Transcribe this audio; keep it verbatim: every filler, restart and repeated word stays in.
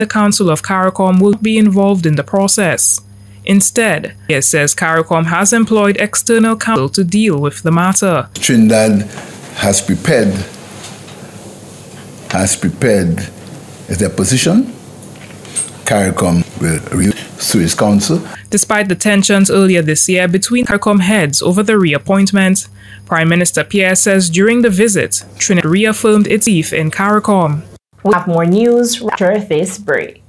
the Council of CARICOM will be involved in the process. Instead, it says CARICOM has employed external counsel to deal with the matter. Trinidad has prepared, has prepared their position. CARICOM will review through its council. Despite the tensions earlier this year between CARICOM heads over the reappointment, Prime Minister Pierre says during the visit, Trinidad reaffirmed its belief in CARICOM. We have more news after this break.